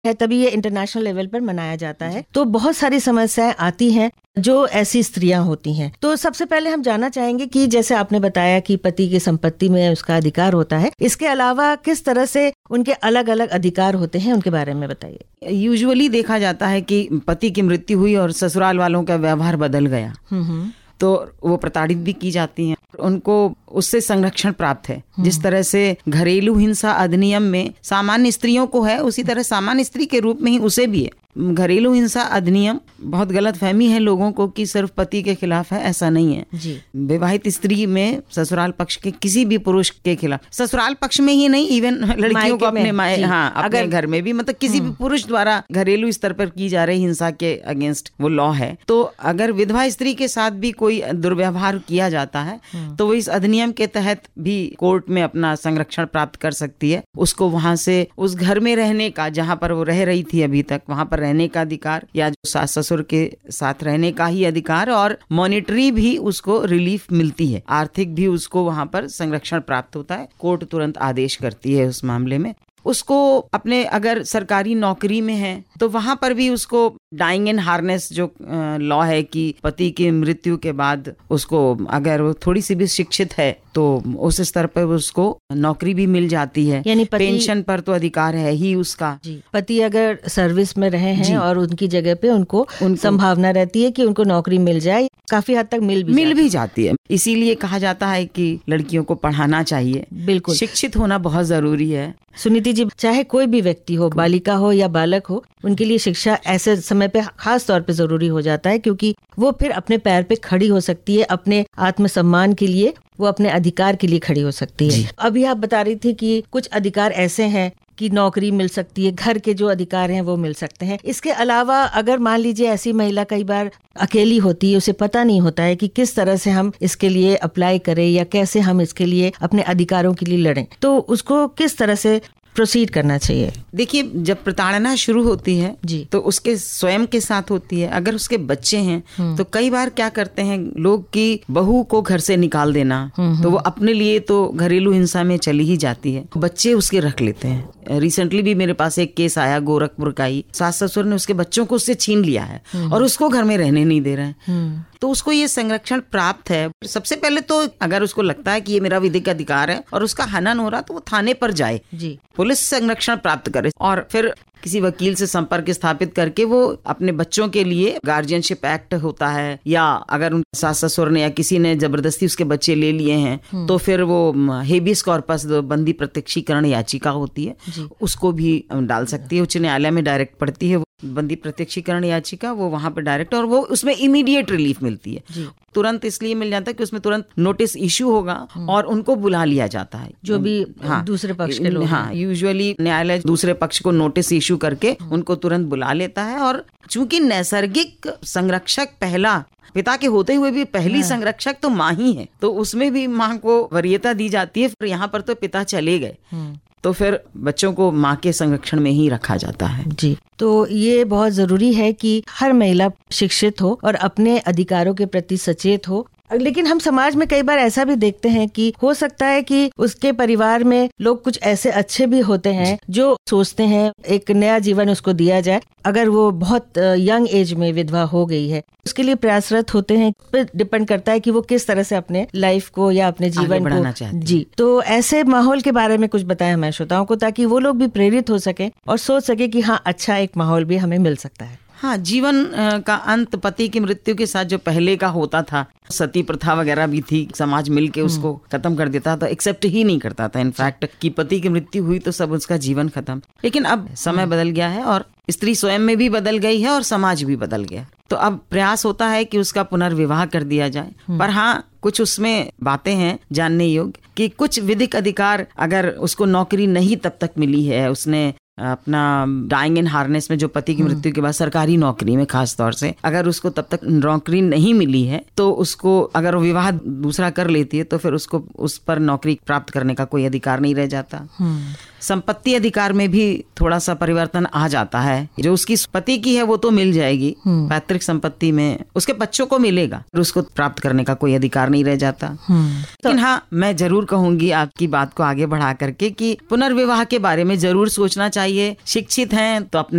है तभी ये इंटरनेशनल लेवल पर मनाया जाता है। तो बहुत सारी समस्याएं आती हैं जो ऐसी स्त्रियां होती हैं। तो सबसे पहले हम जानना चाहेंगे कि जैसे आपने बताया कि पति की संपत्ति में उसका अधिकार होता है, इसके अलावा किस तरह से उनके अलग अलग अधिकार होते हैं, उनके बारे में बताइए। यूजुअली देखा जाता है कि पति की मृत्यु हुई और ससुराल वालों का व्यवहार बदल गया, तो वो प्रताड़ित भी की जाती हैं, उनको उससे संरक्षण प्राप्त है। जिस तरह से घरेलू हिंसा अधिनियम में सामान्य स्त्रियों को है, उसी तरह सामान्य स्त्री के रूप में ही उसे भी है। घरेलू हिंसा अधिनियम बहुत गलत फहमी है लोगों को कि सिर्फ पति के खिलाफ है, ऐसा नहीं है जी। विवाहित स्त्री में ससुराल पक्ष के किसी भी पुरुष के खिलाफ, ससुराल पक्ष में ही नहीं, इवन लड़कियों को अपने अपने घर में भी, मतलब किसी भी पुरुष द्वारा घरेलू स्तर पर की जा रही हिंसा के अगेंस्ट वो लॉ है। तो अगर विधवा स्त्री के साथ भी कोई दुर्व्यवहार किया जाता है तो वो इस अधिनियम के तहत भी कोर्ट में अपना संरक्षण प्राप्त कर सकती है। उसको वहां से उस घर में रहने का, जहां पर वो रह रही थी अभी तक, वहां पर रहने का अधिकार, या जो सास ससुर के साथ रहने का ही अधिकार, और मॉनिटरी भी उसको रिलीफ मिलती है, आर्थिक भी उसको वहां पर संरक्षण प्राप्त होता है। कोर्ट तुरंत आदेश करती है उस मामले में। उसको अपने अगर सरकारी नौकरी में है तो वहां पर भी उसको डाइंग इन हार्नेस जो लॉ है कि पति की मृत्यु के बाद उसको अगर वो थोड़ी सी भी शिक्षित है तो उस स्तर पर उसको नौकरी भी मिल जाती है, यानी पेंशन पर तो अधिकार है ही उसका। पति अगर सर्विस में रहे हैं और उनकी जगह पे उनको संभावना रहती है कि उनको नौकरी मिल जाए, काफी हद तक मिल भी जाती है। इसीलिए कहा जाता है कि लड़कियों को पढ़ाना चाहिए, बिल्कुल शिक्षित होना बहुत जरूरी है। सुनीति जी, चाहे कोई भी व्यक्ति हो, बालिका हो या बालक हो, उनके लिए शिक्षा ऐसे समय पे खास तौर पे जरूरी हो जाता है, क्योंकि वो फिर अपने पैर पे खड़ी हो सकती है, अपने आत्मसम्मान के लिए, वो अपने अधिकार के लिए खड़ी हो सकती है। अभी आप बता रही थी कि कुछ अधिकार ऐसे हैं कि नौकरी मिल सकती है, घर के जो अधिकार हैं वो मिल सकते हैं। इसके अलावा अगर मान लीजिए ऐसी महिला कई बार अकेली होती है, उसे पता नहीं होता है कि किस तरह से हम इसके लिए अप्लाई करें या कैसे हम इसके लिए अपने अधिकारों के लिए लड़ें, तो उसको किस तरह से प्रोसीड करना चाहिए? देखिए, जब प्रताड़ना शुरू होती है तो उसके स्वयं के साथ होती है। अगर उसके बच्चे हैं तो कई बार क्या करते हैं लोग कि बहू को घर से निकाल देना, तो वो अपने लिए तो घरेलू हिंसा में चली ही जाती है, बच्चे उसके रख लेते हैं। रिसेंटली भी मेरे पास एक केस आया गोरखपुर का ही, सास ससुर ने उसके बच्चों को उससे छीन लिया है और उसको घर में रहने नहीं दे रहे हैं। तो उसको ये संरक्षण प्राप्त है। सबसे पहले तो अगर उसको लगता है कि ये मेरा विधिक अधिकार है और उसका हनन हो रहा, तो वो थाने पर जाए, पुलिस संरक्षण प्राप्त करे और फिर किसी वकील से संपर्क स्थापित करके वो अपने बच्चों के लिए गार्जियनशिप एक्ट होता है, या अगर उन सास ससुर ने या किसी ने जबरदस्ती उसके बच्चे ले लिए हैं तो फिर वो हेबियस कॉर्पस बंदी प्रत्यक्षीकरण याचिका होती है, उसको भी डाल सकती है। उच्च न्यायालय में डायरेक्ट पड़ती है बंदी प्रत्यक्षीकरण याचिका, वो वहां पर डायरेक्ट, और वो उसमें इमीडिएट रिलीफ मिलती है, तुरंत इसलिए मिल जाता है कि उसमें तुरंत नोटिस इश्यू होगा और उनको बुला लिया जाता है, जो भी दूसरे पक्ष के लोग। यूजुअली न्यायालय दूसरे पक्ष को नोटिस इश्यू करके उनको तुरंत बुला लेता है। और चूंकि नैसर्गिक संरक्षक पहला, पिता के होते हुए भी पहली संरक्षक तो माँ ही है, तो उसमें भी माँ को वरीयता दी जाती है। फिर यहाँ पर तो पिता चले गए तो फिर बच्चों को माँ के संरक्षण में ही रखा जाता है। जी, तो ये बहुत जरूरी है कि हर महिला शिक्षित हो और अपने अधिकारों के प्रति सचेत हो। लेकिन हम समाज में कई बार ऐसा भी देखते हैं कि हो सकता है कि उसके परिवार में लोग कुछ ऐसे अच्छे भी होते हैं जो सोचते हैं एक नया जीवन उसको दिया जाए, अगर वो बहुत यंग एज में विधवा हो गई है, उसके लिए प्रयासरत होते हैं। पर डिपेंड करता है कि वो किस तरह से अपने लाइफ को या अपने जीवन को जी, तो ऐसे माहौल के बारे में कुछ बताएं हमारे श्रोताओं को, ताकि वो लोग भी प्रेरित हो सके और सोच सके कि हाँ, अच्छा एक माहौल भी हमें मिल सकता है। हाँ, जीवन का अंत पति की मृत्यु के साथ जो पहले का होता था, सती प्रथा वगैरह भी थी, समाज मिलके उसको खत्म कर देता था, एक्सेप्ट ही नहीं करता था इनफैक्ट कि पति की मृत्यु हुई तो सब उसका जीवन खत्म। लेकिन अब समय बदल गया है और स्त्री स्वयं में भी बदल गई है और समाज भी बदल गया, तो अब प्रयास होता है कि उसका पुनर्विवाह कर दिया जाए। पर हाँ, कुछ उसमें बातें हैं जानने योग्य कि कुछ विधिक अधिकार, अगर उसको नौकरी नहीं तब तक मिली है, उसने अपना डाइंग इन हार्नेस में जो पति की मृत्यु के बाद सरकारी नौकरी में खास तौर से अगर उसको तब तक नौकरी नहीं मिली है, तो उसको अगर विवाह दूसरा कर लेती है तो फिर उसको उस पर नौकरी प्राप्त करने का कोई अधिकार नहीं रह जाता। संपत्ति अधिकार में भी थोड़ा सा परिवर्तन आ जाता है, जो उसकी पति की है वो तो मिल जाएगी, पैतृक संपत्ति में उसके बच्चों को मिलेगा, उसको प्राप्त करने का कोई अधिकार नहीं रह जाता। लेकिन हाँ, मैं जरूर कहूंगी आपकी बात को आगे बढ़ा करके कि पुनर्विवाह के बारे में जरूर सोचना चाहिए। शिक्षित हैं तो अपने